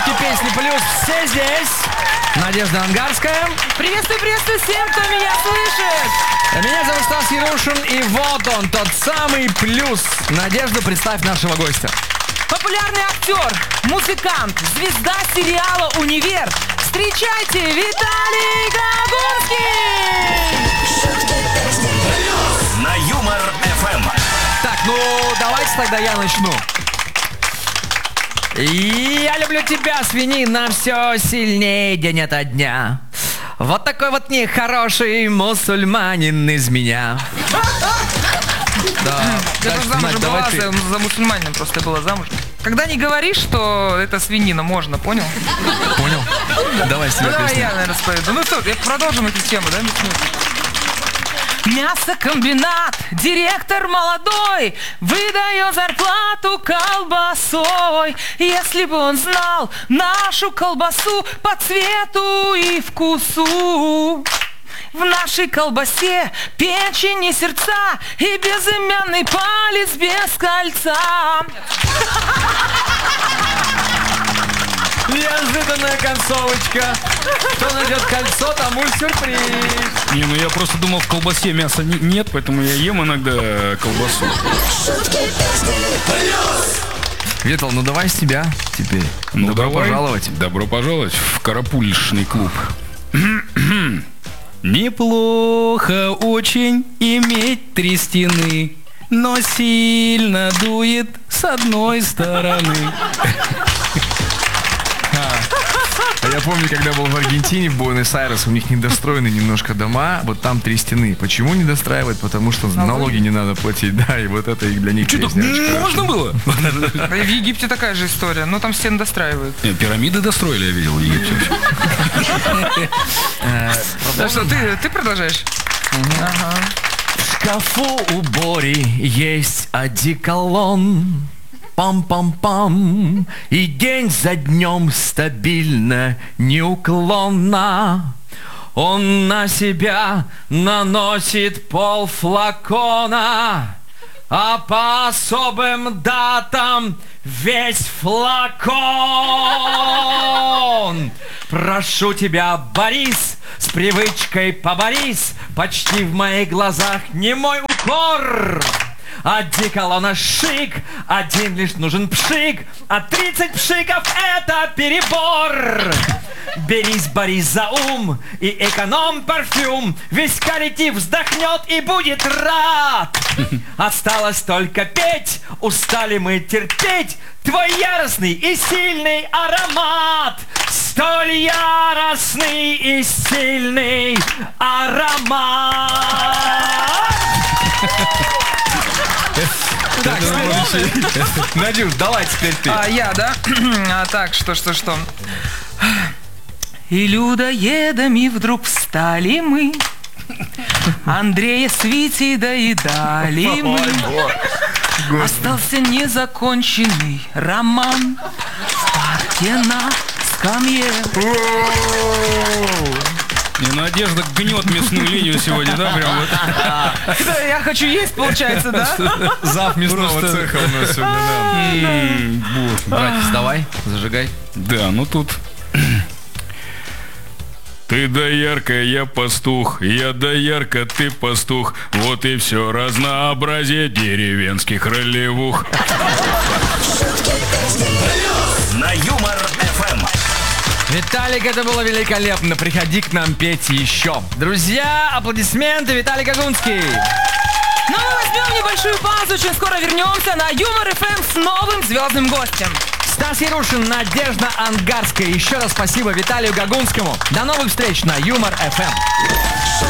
Русские песни плюс все здесь. Надежда Ангарская. Приветствую, приветствую всем, кто меня слышит. Меня зовут Стас Ярушин, и вот он, тот самый плюс. Надежда, представь нашего гостя. Популярный актер, музыкант, звезда сериала «Универ». Встречайте, Виталий Гагунский! На Юмор ФМ. Так, ну давайте тогда я начну. Я люблю тебя, свинина, все сильнее день ото дня. Вот такой вот нехороший мусульманин из меня. Да, Я тоже замужем была, за мусульманином просто была замужем. Когда не говоришь, что это свинина, можно, понял? Понял? Давай себе Давай песню. я, наверное, спою. Ну что, продолжим эту тему, да? Мясокомбинат, директор молодой, выдает зарплату колбасой. Если бы он знал нашу колбасу по цвету и вкусу. В нашей колбасе печень и сердца и безымянный палец без кольца. Неожиданная концовочка. Кто найдет кольцо, тому сюрприз. Не, ну я просто думал, в колбасе мяса нет, поэтому я ем иногда колбасу. Витал, ну давай с тебя теперь. Ну Добро давай. пожаловать. Добро пожаловать в карапульшный клуб. Неплохо очень иметь 3 стены, но сильно дует с одной стороны. Я помню, когда был в Аргентине, в Буэнос-Айрес, у них недостроены немножко дома, вот там 3 стены. Почему не достраивают? Потому что налоги не надо платить, да, и вот это их для них Что-то песня очень можно было? В Египте такая же история, но там стены достраивают. Пирамиды достроили, я видел в Египте. Да что, ты продолжаешь? Ага. В шкафу у Бори есть одеколон. Пам-пам-пам. И день за днем стабильно, неуклонно он на себя наносит полфлакона, а по особым датам весь флакон. Прошу тебя, Борис, с привычкой поборись, почти в моих глазах не мой укор. Одеколона шик, один лишь нужен пшик, а 30 пшиков это перебор. Берись, Борис, за ум и эконом парфюм, весь коллектив вздохнет и будет рад. Осталось только петь, устали мы терпеть твой яростный и сильный аромат. Столь яростный и сильный аромат. Так, Надюш, давай теперь ты. Я, да? Так, что? И людоедами вдруг встали мы, Андрея с Витей доедали мы. Остался незаконченный роман в парке на скамье. И Надежда гнет мясную линию сегодня, да, прям вот. Я хочу есть, получается, да? Зав мясного цеха у нас сегодня, да. Братец, давай, зажигай. Да, ну тут... Ты доярка, я пастух, я доярка, ты пастух. Вот и все разнообразие деревенских ролевух. На Юмор ФМ. Виталик, это было великолепно. Приходи к нам петь еще. Друзья, аплодисменты, Виталий Гагунский. Ну, мы возьмем небольшую паузу, очень скоро вернемся на Юмор ФМ с новым звездным гостем. Стас Ярушин, Надежда Ангарская. Еще раз спасибо Виталию Гагунскому. До новых встреч на Юмор ФМ.